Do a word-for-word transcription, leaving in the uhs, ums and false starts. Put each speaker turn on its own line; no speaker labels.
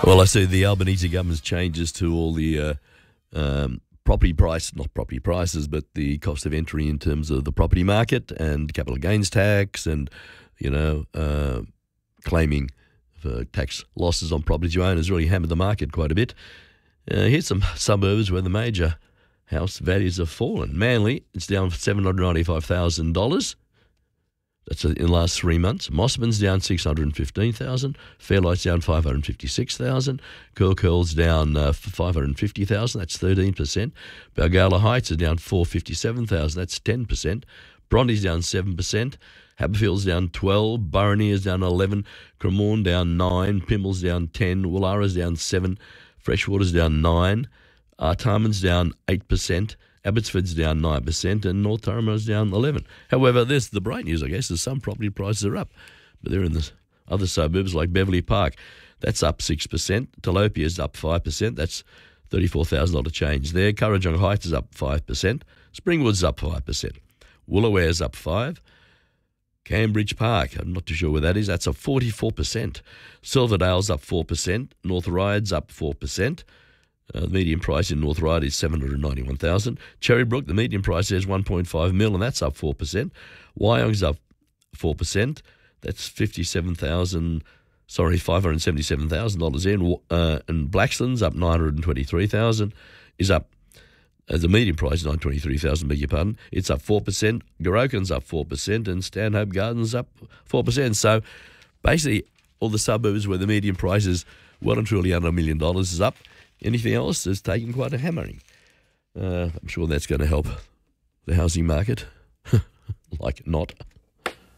Well, I see the Albanese government's changes to all the uh, um, property price, not property prices, but the cost of entry in terms of the property market and capital gains tax and, you know, uh, claiming for tax losses on properties you own has really hammered the market quite a bit. Uh, here's some suburbs where the major house values have fallen. Manly, it's down seven hundred ninety-five thousand dollars. That's in the last three months. Mossman's down six hundred fifteen thousand dollars. Fairlight's down five hundred fifty-six thousand dollars. Curl's down uh, five hundred fifty thousand dollars. That's thirteen percent. Balgowlah Heights are down four hundred fifty-seven thousand dollars. That's ten percent. Bronte's down seven percent. Haberfield's down twelve percent. Boroniere's down eleven percent. Cremorne down nine percent. Pimmle's down ten percent. Woolara's down seven percent. Freshwater's down nine percent. Artarmon's down eight percent. Abbotsford's down nine percent and North Turrima's down eleven percent. However, there's the bright news, I guess, is some property prices are up. But they're in the other suburbs like Beverley Park. That's up six percent. Talopia's up five percent. That's thirty-four thousand dollars change there. Currajong Heights is up five percent. Springwood's up five percent. Wooloware's up five percent. Cambridge Park, I'm not too sure where that is, that's up forty-four percent. Silverdale's up four percent. North Ryde's up four percent. Uh, the median price in North Ryde is seven hundred ninety-one thousand dollars. Cherrybrook, the median price there is one point five mil, and that's up four percent. Wyong's up four percent. That's fifty-seven thousand, sorry, five hundred seventy-seven thousand dollars in. Uh, and Blaxland's up nine hundred twenty-three thousand dollars, is up, uh, the median price is nine hundred twenty-three thousand dollars, beg your pardon. It's up four percent. Gorokan's up four percent, and Stanhope Gardens up four percent. So basically, all the suburbs where the median price is well and truly under a million dollars is up. Anything else is taking quite a hammering. Uh, I'm sure that's going to help the housing market. Like not.